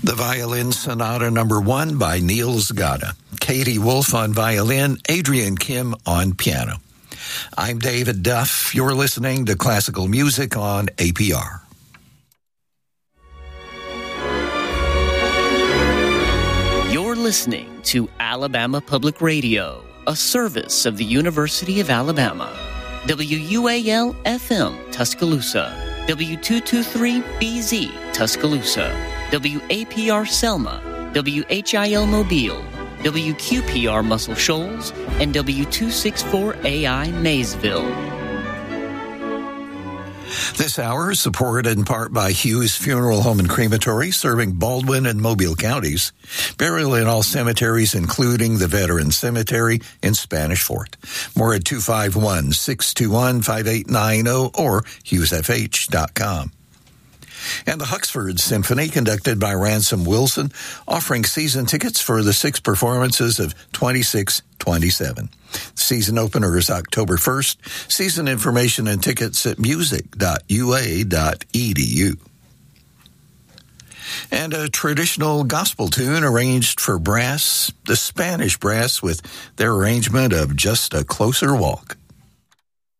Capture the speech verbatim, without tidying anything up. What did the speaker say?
The Violin Sonata Number One by Niels Gade. Katie Wolf on violin, Adrian Kim on piano. I'm David Duff. You're listening to classical music on A P R. You're listening to Alabama Public Radio, a service of the University of Alabama. W U A L F M Tuscaloosa, W two twenty-three B Z Tuscaloosa, W A P R Selma, W H I L Mobile, W Q P R Muscle Shoals, and W two sixty-four A I Maysville. This hour is supported in part by Hughes Funeral Home and Crematory, serving Baldwin and Mobile counties. Burial in all cemeteries, including the Veteran Cemetery in Spanish Fort. More at two five one, six two one, five eight nine zero or hughes f h dot com. And the Huxford Symphony, conducted by Ransom Wilson, offering season tickets for the six performances of twenty-six twenty-seven. Season opener is October first. Season information and tickets at music dot u a dot e d u. And a traditional gospel tune arranged for brass, the Spanish Brass, with their arrangement of Just a Closer Walk.